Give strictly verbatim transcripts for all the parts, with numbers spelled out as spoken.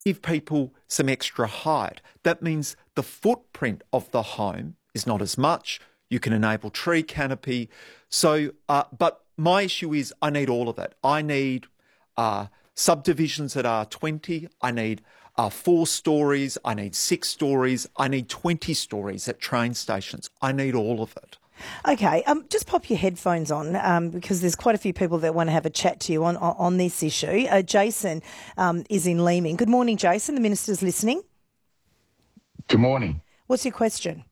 give people some extra height. That means the footprint of the home is not as much. You can enable tree canopy. So, uh, but my issue is I need all of it. I need uh, subdivisions that are twenty. I need uh, four stories. I need six stories. I need twenty stories at train stations. I need all of it. Okay, um, just pop your headphones on um, because there's quite a few people that want to have a chat to you on on, on this issue. Uh, Jason um, is in Leeming. Good morning, Jason. The Minister's listening. Good morning. What's your question?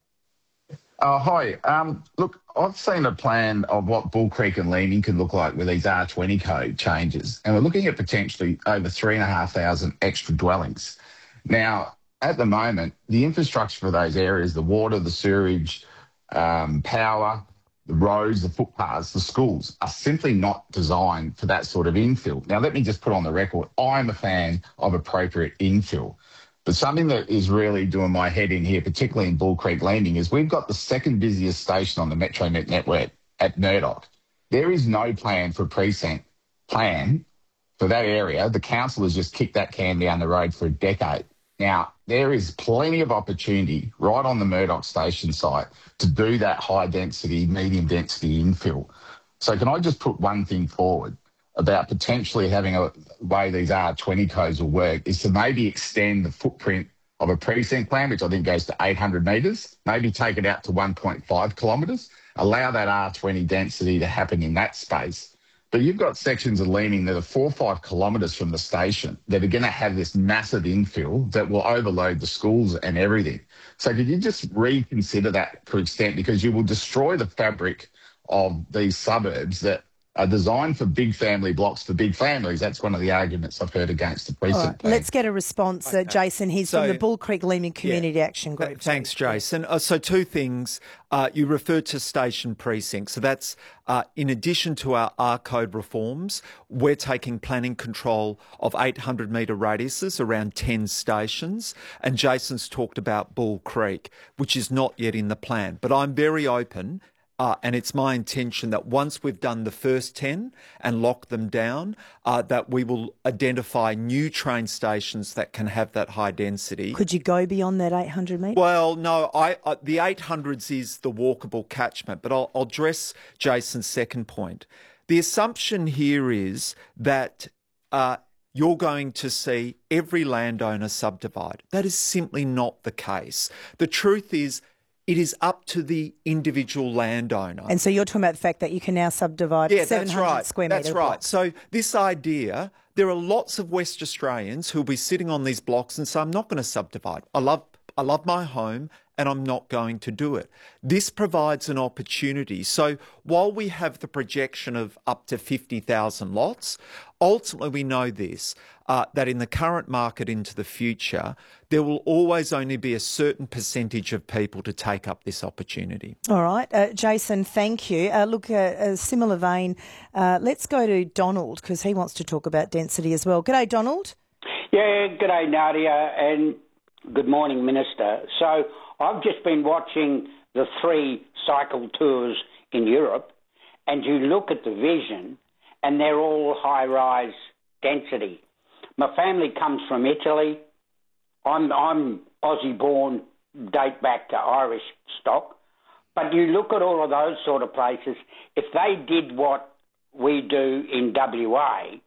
Uh, hi. Um, look, I've seen a plan of what Bull Creek and Leeming could look like with these R twenty code changes, and we're looking at potentially over three and a half thousand extra dwellings. Now, at the moment, the infrastructure for those areas, the water, the sewerage, um, power, the roads, the footpaths, the schools are simply not designed for that sort of infill. Now, let me just put on the record, I'm a fan of appropriate infill. But something that is really doing my head in here, particularly in Bull Creek Leeming, is we've got the second busiest station on the Metronet network at Murdoch. There is no plan for a precinct plan for that area. The council has just kicked that can down the road for a decade. Now, there is plenty of opportunity right on the Murdoch station site to do that high density, medium density infill. So can I just put one thing forward about potentially having a way these R twenty codes will work is to maybe extend the footprint of a precinct plan, which I think goes to eight hundred metres, maybe take it out to one point five kilometres, allow that R twenty density to happen in that space. But you've got sections of Leeming that are four or five kilometres from the station that are going to have this massive infill that will overload the schools and everything. So could you just reconsider that to extent, because you will destroy the fabric of these suburbs that are designed for big family blocks for big families. That's one of the arguments I've heard against the precinct Right, plan. let's get a response, uh, Okay. Jason. He's So, from the Bull Creek Leeming Community yeah, Action Group. Th- Thanks, Jason. Uh, so two things. Uh, you referred to station precincts. So that's uh, in addition to our R code reforms, we're taking planning control of eight hundred metre radiuses around ten stations. And Jason's talked about Bull Creek, which is not yet in the plan. But I'm very open. Uh, and it's my intention that once we've done the first ten and locked them down, uh, that we will identify new train stations that can have that high density. Could you go beyond that eight hundred metres? Well, no, I, I the eight hundreds is the walkable catchment, but I'll, I'll address Jason's second point. The assumption here is that uh, you're going to see every landowner subdivide. That is simply not the case. The truth is, it is up to the individual landowner. And so you're talking about the fact that you can now subdivide yeah, seven hundred that's right. square metre That's right. blocks. So this idea, there are lots of West Australians who'll be sitting on these blocks and say, I'm not going to subdivide. I love, I love my home and I'm not going to do it. This provides an opportunity. So while we have the projection of up to fifty thousand lots, ultimately we know this, uh, that in the current market into the future, there will always only be a certain percentage of people to take up this opportunity. All right. Uh, Jason, thank you. Uh, look, uh, a similar vein, uh, let's go to Donald because he wants to talk about density as well. G'day, Donald. Yeah, g'day, Nadia, and good morning, Minister. So I've just been watching the three cycle tours in Europe, and you look at the vision, and they're all high-rise density. My family comes from Italy. I'm, I'm Aussie-born, date back to Irish stock. But you look at all of those sort of places, if they did what we do in W A,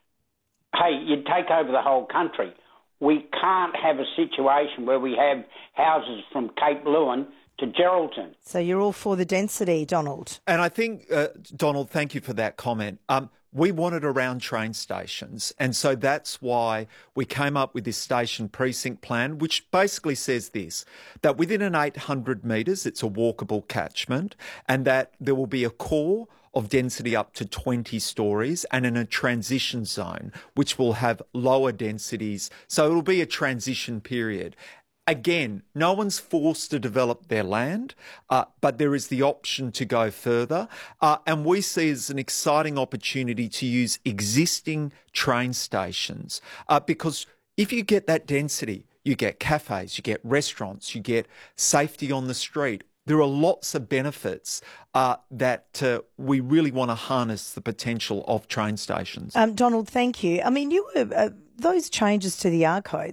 hey, you'd take over the whole country. We can't have a situation where we have houses from Cape Lewin to Geraldton. So you're all for the density, Donald. And I think, uh, Donald, thank you for that comment. Um, we want it around train stations. And so that's why we came up with this station precinct plan, which basically says this, that within an eight hundred metres, it's a walkable catchment, and that there will be a core of density up to twenty stories and in a transition zone, which will have lower densities. So it'll be a transition period. Again, no one's forced to develop their land, uh, but there is the option to go further. Uh, and we see it as an exciting opportunity to use existing train stations uh, because if you get that density, you get cafes, you get restaurants, you get safety on the street. There are lots of benefits uh, that uh, we really want to harness the potential of train stations. Um, Donald, thank you. I mean, you were uh, those changes to the R code.